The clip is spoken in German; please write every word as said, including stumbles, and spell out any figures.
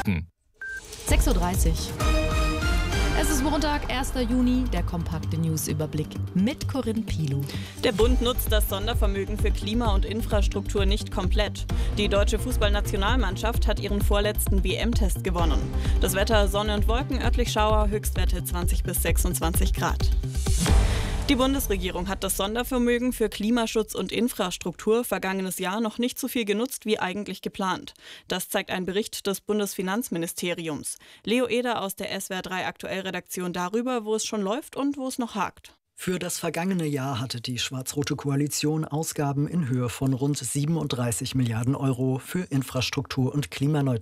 sechs Uhr dreißig. Es ist Montag, erster Juni, der kompakte Newsüberblick mit Corinne Pilu. Der Bund nutzt das Sondervermögen für Klima und Infrastruktur nicht komplett. Die deutsche Fußballnationalmannschaft hat ihren vorletzten W M-Test gewonnen. Das Wetter: Sonne und Wolken, örtlich Schauer, Höchstwerte zwanzig bis sechsundzwanzig Grad. Die Bundesregierung hat das Sondervermögen für Klimaschutz und Infrastruktur vergangenes Jahr noch nicht so viel genutzt wie eigentlich geplant. Das zeigt ein Bericht des Bundesfinanzministeriums. Leo Eder aus der S W R drei Aktuell-Redaktion darüber, wo es schon läuft und wo es noch hakt. Für das vergangene Jahr hatte die schwarz-rote Koalition Ausgaben in Höhe von rund siebenunddreißig Milliarden Euro für Infrastruktur und Klimaneutralität